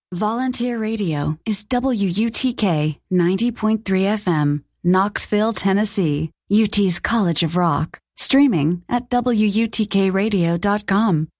Volunteer Radio is WUTK 90.3 FM, Knoxville, Tennessee, UT's College of Rock. Streaming at WUTKRadio.com.